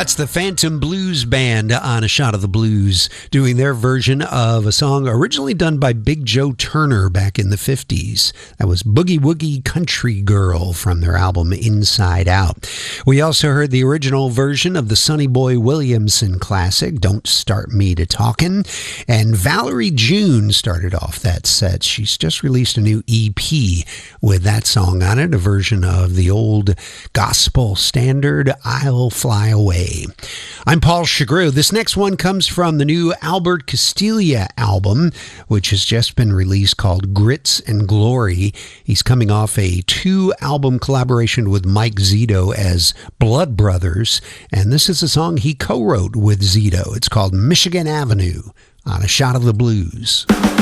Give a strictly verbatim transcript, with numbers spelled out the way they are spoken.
That's the Phantom Blues Band on A Shot of the Blues, doing their version of a song originally done by Big Joe Turner back in the fifties. That was Boogie Woogie Country Girl from their album Inside Out. We also heard the original version of the Sonny Boy Williamson classic, Don't Start Me to Talkin'. And Valerie June started off that set. She's just released a new E P with that song on it, a version of the old gospel standard, I'll Fly Away. I'm Paul Chagreau. This next one comes from the new Albert Castiglia album, which has just been released, called Grits and Glory. He's coming off a two-album collaboration with Mike Zito as Blood Brothers, and this is a song he co-wrote with Zito. It's called Michigan Avenue on A Shot of the Blues.